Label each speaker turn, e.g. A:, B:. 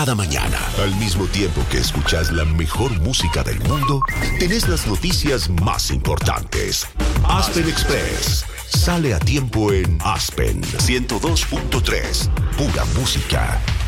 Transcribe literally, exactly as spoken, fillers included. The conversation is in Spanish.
A: Cada mañana, al mismo tiempo que escuchas la mejor música del mundo, tenés las noticias más importantes. Aspen Express sale a tiempo en Aspen ciento dos punto tres. Pura música.